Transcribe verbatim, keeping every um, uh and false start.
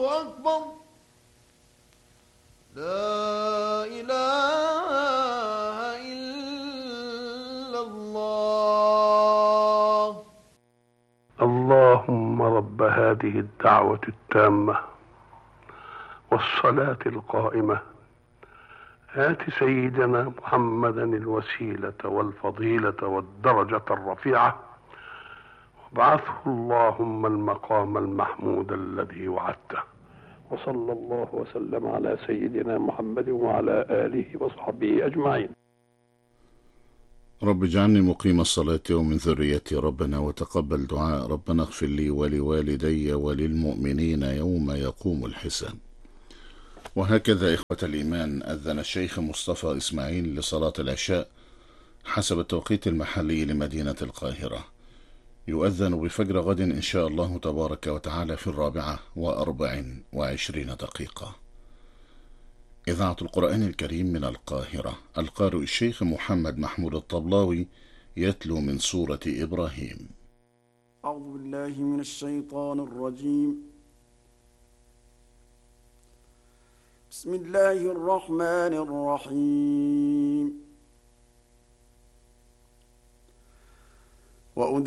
أكبر لا إله إلا الله. اللهم رب هذه الدعوة التامة والصلاة القائمة آت سيدنا محمدا الوسيلة والفضيلة والدرجة الرفيعة وابعثه اللهم المقام المحمود الذي وعدته. وصلى الله وسلم على سيدنا محمد وعلى آله وصحبه أجمعين. رب اجعلني مقيم الصلاة ومن ذريتي ربنا وتقبل دعاء ربنا اغفر لي ولوالدي وللمؤمنين يوم يقوم الحساب. وهكذا إخوة الإيمان أذن الشيخ مصطفى إسماعيل لصلاة العشاء حسب التوقيت المحلي لمدينة القاهرة. يؤذن بفجر غد إن شاء الله تبارك وتعالى في الرابعة وأربع وعشرين دقيقة. إذاعة القرآن الكريم من القاهرة. القارئ الشيخ محمد محمود الطبلاوي يتلو من سورة إبراهيم. أعوذ بالله من الشيطان الرجيم. بسم الله الرحمن الرحيم. وأدخل